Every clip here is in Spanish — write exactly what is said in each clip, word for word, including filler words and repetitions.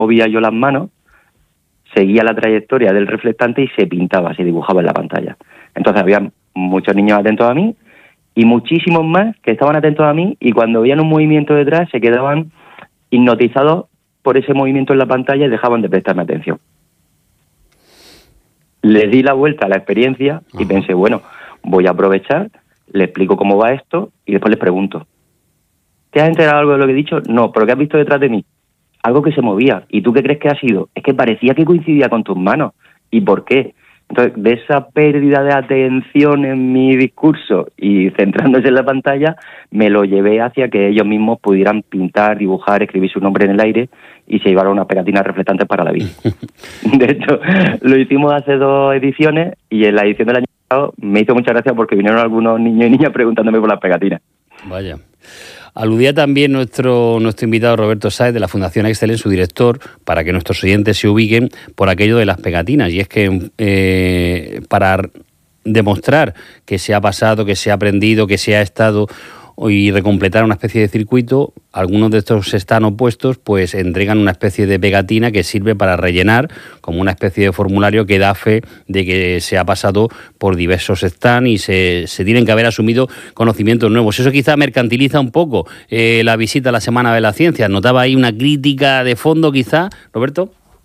movía yo las manos, seguía la trayectoria del reflectante y se pintaba, se dibujaba en la pantalla. Entonces había muchos niños atentos a mí y muchísimos más que estaban atentos a mí, y cuando veían un movimiento detrás se quedaban hipnotizados por ese movimiento en la pantalla y dejaban de prestarme atención. Le di la vuelta a la experiencia y pensé, bueno, voy a aprovechar, le explico cómo va esto y después les pregunto, ¿te has enterado algo de lo que he dicho? No, pero ¿qué has visto detrás de mí? Algo que se movía. ¿Y tú qué crees que ha sido? Es que parecía que coincidía con tus manos. ¿Y por qué? Entonces, de esa pérdida de atención en mi discurso y centrándose en la pantalla, me lo llevé hacia que ellos mismos pudieran pintar, dibujar, escribir su nombre en el aire y se llevaron unas pegatinas reflectantes para la vida. De hecho, lo hicimos hace dos ediciones y en la edición del año pasado me hizo mucha gracia porque vinieron algunos niños y niñas preguntándome por las pegatinas. Vaya. Aludía también nuestro nuestro invitado Roberto Sáez de la Fundación Excel, su director, para que nuestros oyentes se ubiquen por aquello de las pegatinas. Y es que eh, para demostrar que se ha pasado, que se ha aprendido, que se ha estado y recompletar una especie de circuito, algunos de estos están opuestos, pues entregan una especie de pegatina que sirve para rellenar como una especie de formulario que da fe de que se ha pasado por diversos stands y se, se tienen que haber asumido conocimientos nuevos. Eso quizá mercantiliza un poco eh, la visita a la Semana de la Ciencia. ¿Notaba ahí una crítica de fondo quizá, Roberto?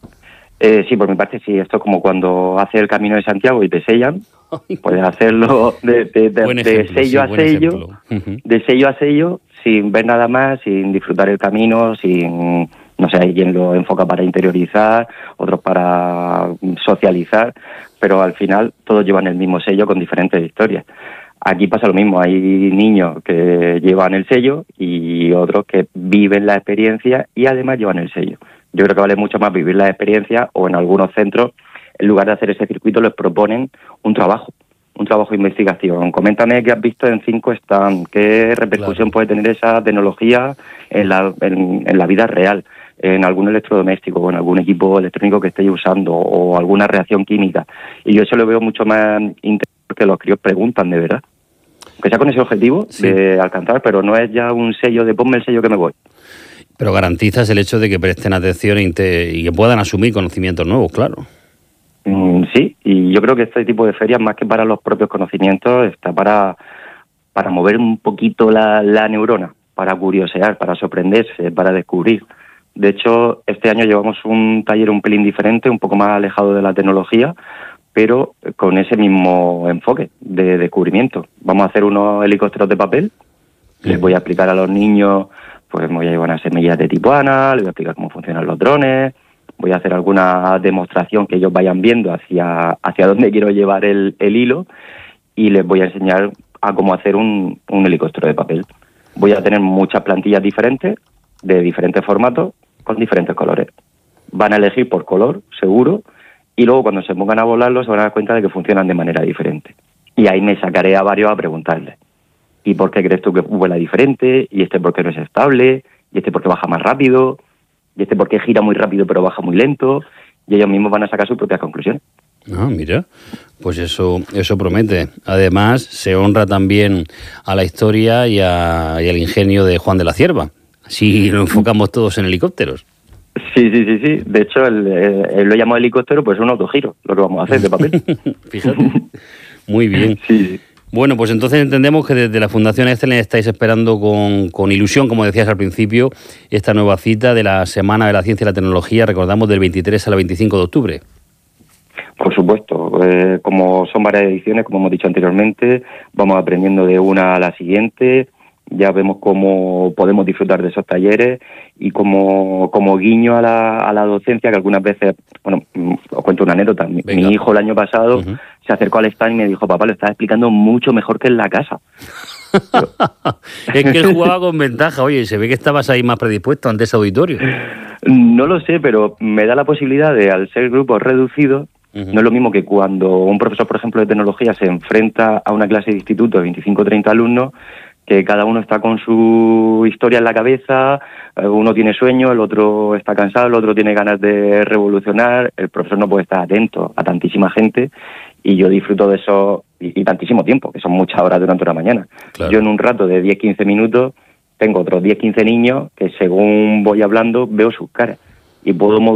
Eh, sí, por mi parte sí. Esto es como cuando haces el Camino de Santiago y te sellan. Puedes hacerlo de, de, de, ejemplo, de sello sí, a sello, uh-huh. de sello a sello, sin ver nada más, sin disfrutar el camino, sin, no sé, hay quien lo enfoca para interiorizar, otros para socializar, pero al final todos llevan el mismo sello con diferentes historias. Aquí pasa lo mismo, hay niños que llevan el sello y otros que viven la experiencia y además llevan el sello. Yo creo que vale mucho más vivir la experiencia, o en algunos centros, en lugar de hacer ese circuito, les proponen un trabajo, un trabajo de investigación. Coméntame qué has visto en cinco stands, qué repercusión claro. puede tener esa tecnología en la, en, en la vida real, en algún electrodoméstico o en algún equipo electrónico que estéis usando, o alguna reacción química. Y yo eso lo veo mucho más interesante porque los críos preguntan de verdad. Que sea con ese objetivo sí. de alcanzar, pero no es ya un sello de ponme el sello que me voy. Pero garantizas el hecho de que presten atención y, te, y que puedan asumir conocimientos nuevos, claro. Sí, y yo creo que este tipo de ferias, más que para los propios conocimientos, está para, para mover un poquito la, la neurona, para curiosear, para sorprenderse, para descubrir. De hecho, este año llevamos un taller un pelín diferente, un poco más alejado de la tecnología, pero con ese mismo enfoque de descubrimiento. Vamos a hacer unos helicópteros de papel, les voy a explicar a los niños, pues me voy a llevar unas semillas de tipuana, les voy a explicar cómo funcionan los drones, voy a hacer alguna demostración que ellos vayan viendo hacia, hacia dónde quiero llevar el, el hilo, y les voy a enseñar a cómo hacer un, un helicóptero de papel. Voy a tener muchas plantillas diferentes, de diferentes formatos, con diferentes colores. Van a elegir por color, seguro, y luego cuando se pongan a volarlo se van a dar cuenta de que funcionan de manera diferente. Y ahí me sacaré a varios a preguntarles, ¿y por qué crees tú que vuela diferente? ¿Y este por qué no es estable? ¿Y este por qué baja más rápido? ¿Y este por qué gira muy rápido pero baja muy lento? Y ellos mismos van a sacar sus propias conclusiones. Ah, mira, pues eso eso promete. Además, se honra también a la historia y, a, y al ingenio de Juan de la Cierva. Así lo enfocamos todos en helicópteros. Sí, sí, sí, sí. De hecho, él, él lo llamó helicóptero, pues es un autogiro, lo que vamos a hacer de papel. Fíjate. Muy bien. Sí. Bueno, pues entonces entendemos que desde la Fundación Excellence estáis esperando con, con ilusión, como decías al principio, esta nueva cita de la Semana de la Ciencia y la Tecnología, recordamos, del veintitrés al veinticinco de octubre. Por supuesto, eh, como son varias ediciones, como hemos dicho anteriormente, vamos aprendiendo de una a la siguiente, ya vemos cómo podemos disfrutar de esos talleres y como, como guiño a la, a la docencia, que algunas veces, bueno, os cuento una anécdota, mi, mi hijo el año pasado uh-huh. se acercó al stand y me dijo, papá, lo estás explicando mucho mejor que en la casa. Yo... es que él jugaba con ventaja, oye, se ve que estabas ahí más predispuesto ante ese auditorio. No lo sé, pero me da la posibilidad de, al ser grupos reducidos, uh-huh. no es lo mismo que cuando un profesor, por ejemplo, de tecnología se enfrenta a una clase de instituto de veinticinco o treinta alumnos, que cada uno está con su historia en la cabeza, uno tiene sueño, el otro está cansado, el otro tiene ganas de revolucionar, el profesor no puede estar atento a tantísima gente, y yo disfruto de eso, y, y tantísimo tiempo, que son muchas horas durante una mañana. Claro. Yo en un rato de diez a quince minutos tengo otros diez a quince niños que según voy hablando veo sus caras, y puedo